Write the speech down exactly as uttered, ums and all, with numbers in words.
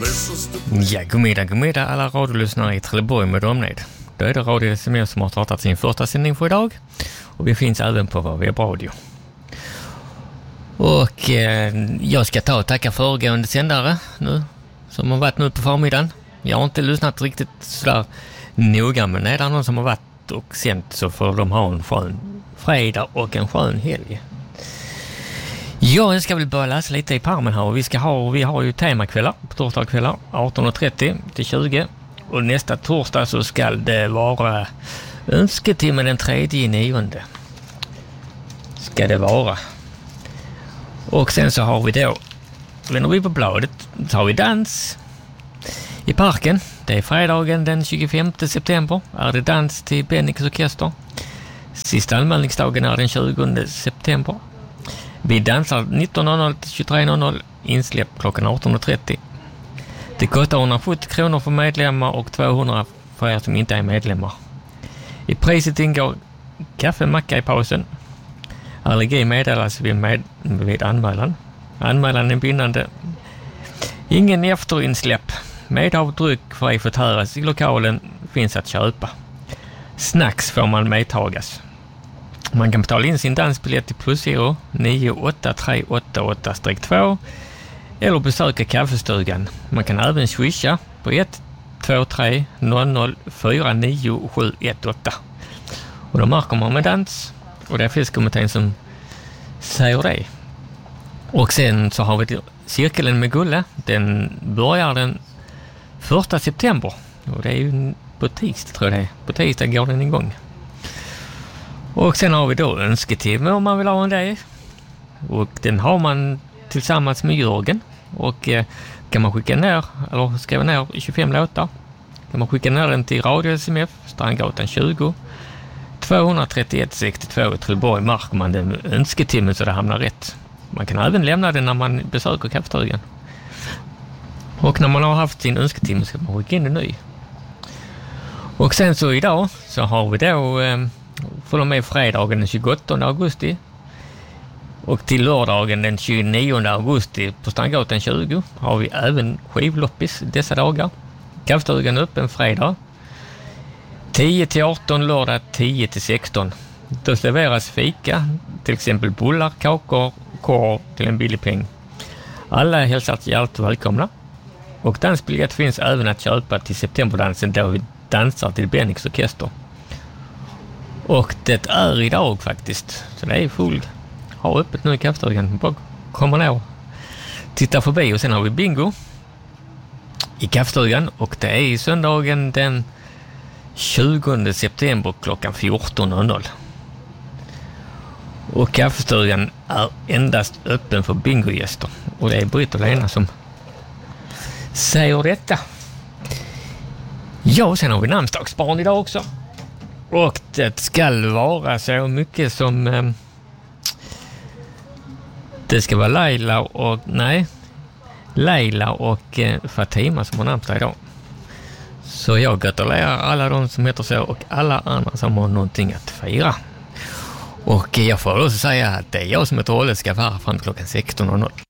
Ja, god middag, god middag alla radiolyssnare i Trelleborg med omnejd. Då är det Radio S M F som har startat sin första sändning för idag. Och vi finns även på vår webbradio. Och eh, jag ska ta och tacka föregående sändare nu, som har varit nu på förmiddagen. Jag har inte lyssnat riktigt sådär noga, men är det någon som har varit och sänt så får de ha en skön fredag och en skön helg. Ja, jag ska väl börja läsa lite i parmen här. Och vi, ska ha, vi har ju temakvällar på torsdagskvällar arton och trettio till tjugo. Och nästa torsdag så ska det vara önsketimme den tredje nionde. Ska det vara. Och sen så har vi då, vänder vi på bladet, så har vi dans i parken. Det är fredagen den tjugofemte september. Är det dans till Bennix orkester. Sista anmälningsdagen är den tjugonde september. Vi dansar nitton noll noll till tjugotre noll noll, insläpp klockan arton och trettio. Det kostar hundrasjuttio kronor för medlemmar och tvåhundra för er som inte är medlemmar. I priset ingår kaffe, macka i pausen. Allergi meddelas vid, med, vid anmälan. Anmälan är bindande. Ingen efterinsläpp. Medhavdryck för ej förtäras i lokalen finns att köpa. Snacks får man medtagas. Man kan betala in sin dansbiljett till plusgiro nio åtta tre åtta åtta två eller besöka kaffestugan. Man kan även swisha på ett två tre noll noll fyra nio sju ett åtta. Och då märker man med dans, och det är Fiskkommittén som säger det. Och sen så har vi cirkeln med Gulle. Den börjar den första september. Och det är ju på tisdag, tror jag det är. På tisdag går den igång. Och sen har vi då önsketimme om man vill ha en det. Och den har man tillsammans med Jörgen. Och eh, kan man skicka ner, eller skriva ner tjugofem låtar. Kan man skicka ner den till Radio S M F, Strandgatan tjugo, tvåhundratrettioett sextiotvå i Trelleborg, märker man den önsketimmen så det hamnar rätt. Man kan även lämna den när man besöker kaffestugan. Och när man har haft sin önsketimme ska man skicka in en ny. Och sen så idag så har vi då eh, från och med fredagen den tjugoåttonde augusti och till lördagen den tjugonionde augusti på Strandgatan tjugo har vi även skivloppis dessa dagar. Kaffestugan öppen fredag tio till arton, lördag tio till sexton. Då serveras fika, till exempel bullar, kakor, korv till en billig peng. Alla hälsar hjärtligt välkomna. Och dansbiljett finns även att köpa till septemberdansen då vi dansar till Bennix orkester. Och det är idag faktiskt. Så det är full. Har öppet nu i kaffestugan. Bara kommer ner. Titta förbi och sen har vi bingo i kaffestugan. Och det är söndagen den tjugonde september klockan fjorton noll noll. Och kaffestugan är endast öppen för bingogäster. Och det är Britt och Lena som säger detta. Ja, sen har vi namnsdagsbarn idag också. Och det ska vara så mycket som eh, det ska vara Laila och nej Laila och eh, Fatima som har namnsdag idag. Så jag gratulerar alla de som heter så och alla andra som har någonting att fira. Och jag får också säga att det är jag som heter Olle ska vara fram till klockan sexton noll noll.